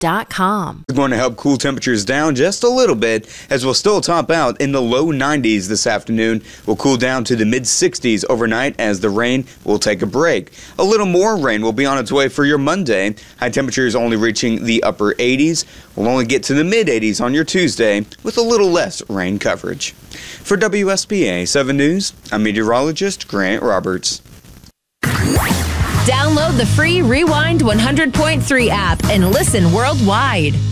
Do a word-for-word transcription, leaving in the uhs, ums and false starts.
dot com. It's going to help cool temperatures down just a little bit, as we'll still top out in the low nineties this afternoon. We'll cool down to the mid sixties overnight as the rain will take a break. A little more rain will be on its way for your Monday. High temperatures only reaching the upper eighties. We'll only get to the mid eighties on your Tuesday with a little less rain coverage. For W S B A seven News, I'm meteorologist Grant Roberts. Download the free Rewind one hundred point three app and listen worldwide.